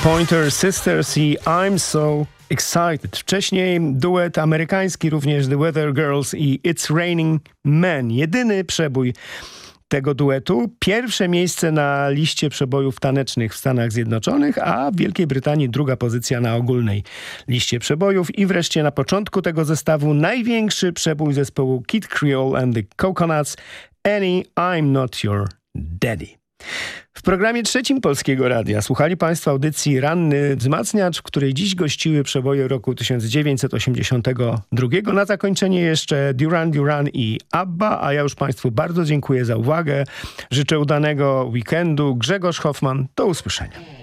Pointer Sisters i I'm So Excited. Wcześniej duet amerykański również The Weather Girls i It's Raining Men. Jedyny przebój tego duetu. Pierwsze miejsce na liście przebojów tanecznych w Stanach Zjednoczonych, a w Wielkiej Brytanii druga pozycja na ogólnej liście przebojów. I wreszcie na początku tego zestawu największy przebój zespołu Kid Creole and the Coconuts, Annie, I'm Not Your Daddy. W programie trzecim Polskiego Radia słuchali Państwo audycji Ranny Wzmacniacz, w której dziś gościły przeboje roku 1982. Na zakończenie jeszcze Duran Duran i ABBA, a ja już Państwu bardzo dziękuję za uwagę. Życzę udanego weekendu. Grzegorz Hoffman, do usłyszenia.